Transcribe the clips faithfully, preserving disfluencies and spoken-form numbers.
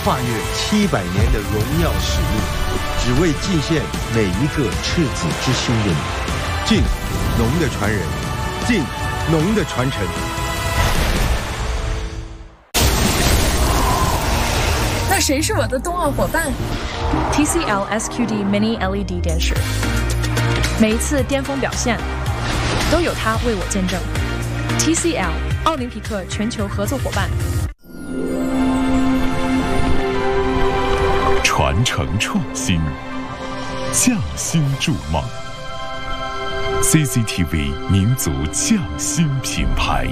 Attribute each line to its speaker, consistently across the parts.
Speaker 1: 跨越七百年的荣耀使命，只为尽献每一个赤子之心的你。敬农的传人，敬农的传承。
Speaker 2: 那谁是我的冬奥伙伴
Speaker 3: ？T C L S Q D Mini L E D 电视，每一次巅峰表现都有它为我见证。T C L 奥林匹克全球合作伙伴。
Speaker 4: 传承创新，匠心筑梦。C C T V 民族匠心品牌。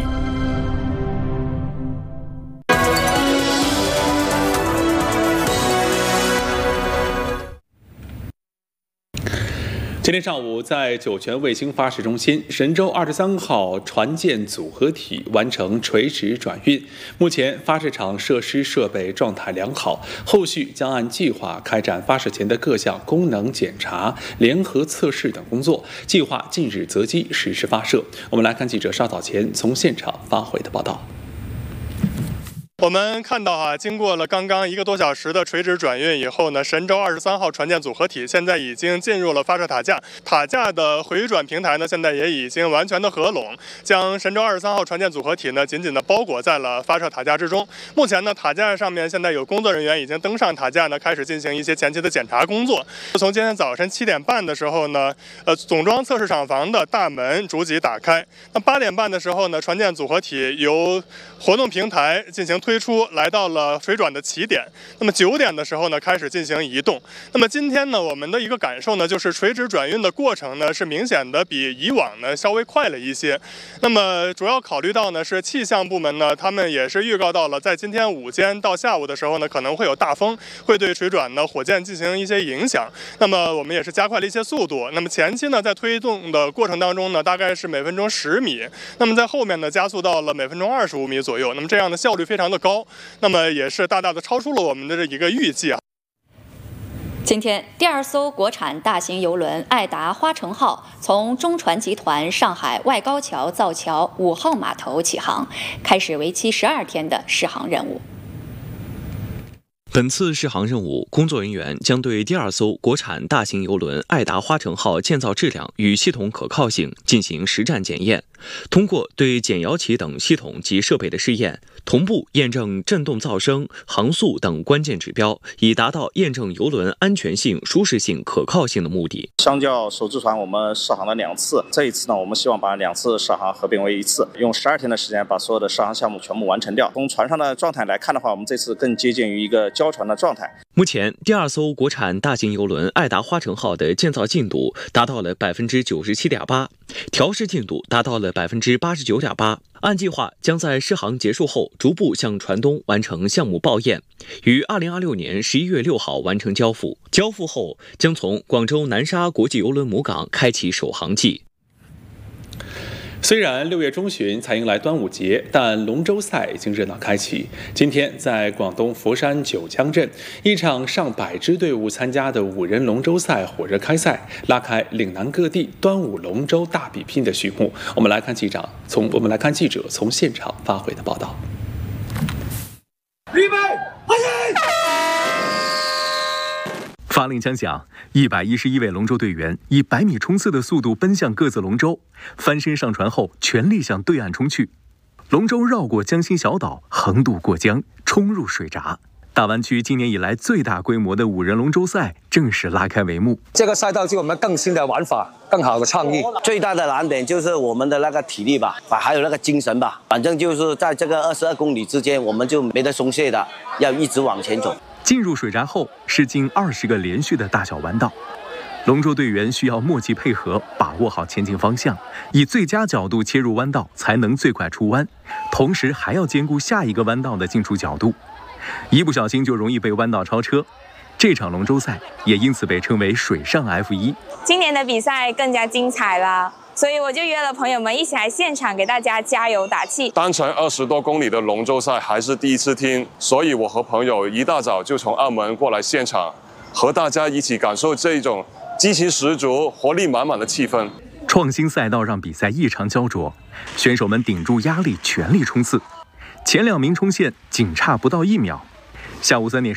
Speaker 5: 今天上午，在酒泉卫星发射中心，神舟二十三号船舰组合体完成垂直转运。目前发射场设施设备状态良好，后续将按计划开展发射前的各项功能检查、联合测试等工作，计划近日择机实施发射。我们来看记者稍早前从现场发回的报道。
Speaker 6: 我们看到啊，经过了刚刚一个多小时的垂直转运以后呢，神舟二十三号船舰组合体现在已经进入了发射塔架，塔架的回转平台呢，现在也已经完全的合拢，将神舟二十三号船舰组合体呢紧紧的包裹在了发射塔架之中。目前呢，塔架上面现在有工作人员已经登上塔架呢，开始进行一些前期的检查工作。从今天早晨七点半的时候呢，呃，总装测试厂房的大门逐级打开。那八点半的时候呢，船舰组合体由活动平台进行推出，来到了水转的起点。那么九点的时候呢，开始进行移动。那么今天呢，我们的一个感受呢，就是垂直转运的过程呢，是明显的比以往呢稍微快了一些。那么主要考虑到呢，是气象部门呢，他们也是预告到了，在今天午间到下午的时候呢，可能会有大风，会对水转呢火箭进行一些影响。那么我们也是加快了一些速度。那么前期呢，在推动的过程当中呢，大概是每分钟十米。那么在后面呢，加速到了每分钟二十五米左右。那么这样的效率非常的高。那么也是大大的超出了我们的这一个预计啊。
Speaker 7: 今天，第二艘国产大型邮轮爱达花城号从中船集团上海外高桥造桥五号码头起航，开始为期十二天的试航任务。
Speaker 8: 本次试航任务，工作人员将对第二艘国产大型邮轮爱达花城号建造质量与系统可靠性进行实战检验，通过对减摇起等系统及设备的试验，同步验证振动噪声、航速等关键指标，以达到验证邮轮安全性、舒适性、可靠性的目的。
Speaker 9: 相较首支船，我们试航了两次，这一次呢，我们希望把两次试航合并为一次，用十二天的时间把所有的试航项目全部完成掉。从船上的状态来看的话，我们这次更接近于一个交船的状态。
Speaker 8: 目前，第二艘国产大型邮轮爱达花城号的建造进度达到了百分之九十七点八，调试进度达到了百分之八十九点八。按计划，将在试航结束后逐步向船东完成项目报验，于二零二六年十一月六号完成交付。交付后，将从广州南沙国际邮轮母港开启首航季。
Speaker 5: 虽然六月中旬才迎来端午节，但龙舟赛已经热闹开启。今天在广东佛山九江镇，一场上百支队伍参加的五人龙舟赛火热开赛，拉开岭南各地端午龙舟大比拼的序幕。我们来看记者从我们来看记者从现场发回的报道。
Speaker 10: 预备，开始！发令枪响，一百一十一位龙舟队员以百米冲刺的速度奔向各自龙舟，翻身上船后全力向对岸冲去。龙舟绕过江心小岛，横渡过江，冲入水闸。大湾区今年以来最大规模的五人龙舟赛正式拉开帷幕。
Speaker 11: 这个赛道是我们更新的玩法，更好的创意。最大的难点就是我们的那个体力吧，还有那个精神吧。反正就是在这个二十二公里之间，我们就没得松懈的，要一直往前走。
Speaker 10: 进入水闸后是近二十个连续的大小弯道，龙舟队员需要默契配合，把握好前进方向，以最佳角度切入弯道，才能最快出弯，同时还要兼顾下一个弯道的进出角度，一不小心就容易被弯道超车。这场龙舟赛也因此被称为水上 F 一。
Speaker 12: 今年的比赛更加精彩了，所以我就约了朋友们一起来现场给大家加油打气。
Speaker 13: 单程二十多公里的龙舟赛还是第一次听，所以我和朋友一大早就从澳门过来现场，和大家一起感受这一种激情十足、活力满满的气氛。
Speaker 10: 创新赛道让比赛异常焦灼，选手们顶住压力全力冲刺，前两名冲线仅差不到一秒。下午三点